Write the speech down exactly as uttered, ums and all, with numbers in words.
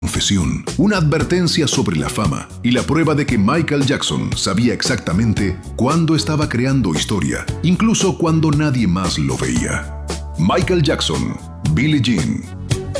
confesión, una advertencia sobre la fama y la prueba de que Michael Jackson sabía exactamente cuándo estaba creando historia, incluso cuando nadie más lo veía. Michael Jackson, Billie Jean.